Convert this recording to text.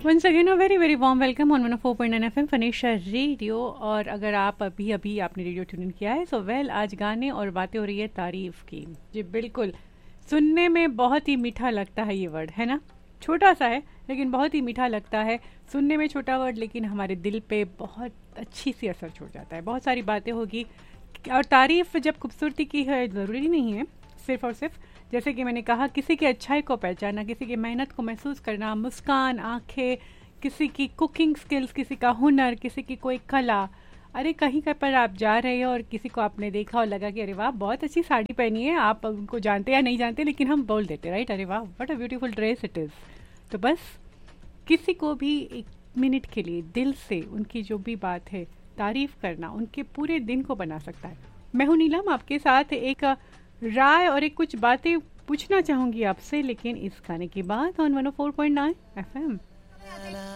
Once again a very very warm welcome on 104.9 FM फनीशा radio. और अगर आप अभी अभी आपने रेडियो ट्यून इन किया है, सो वेल आज गाने और बातें हो रही है तारीफ की। जी बिल्कुल, सुनने में बहुत ही मीठा लगता है ये वर्ड, है ना। छोटा सा है लेकिन बहुत ही मीठा लगता है। सुनने में छोटा वर्ड लेकिन हमारे दिल पे बहुत अच्छी सी असर छोड़ जाता है। बहुत सारी बातें होगी। और तारीफ जब खूबसूरती की है, ज़रूरी नहीं है सिर्फ और सिर्फ, जैसे कि मैंने कहा, किसी की अच्छाई को पहचानना, किसी की मेहनत को महसूस करना, मुस्कान, आंखें, किसी की कुकिंग स्किल्स, किसी का हुनर, किसी की कोई कला। अरे कहीं का पर आप जा रहे हो और किसी को आपने देखा और लगा कि अरे वाह बहुत अच्छी साड़ी पहनी है, आप उनको जानते या नहीं जानते लेकिन हम बोल देते राइट, अरे वाह what a beautiful dress it is. तो बस किसी को भी एक मिनट के लिए दिल से उनकी जो भी बात है तारीफ करना उनके पूरे दिन को बना सकता है। मैं हूं नीलम, आपके साथ एक राय और एक कुछ बातें पूछना चाहूंगी आपसे, लेकिन इस गाने के बाद ऑन 104.9 एफएम।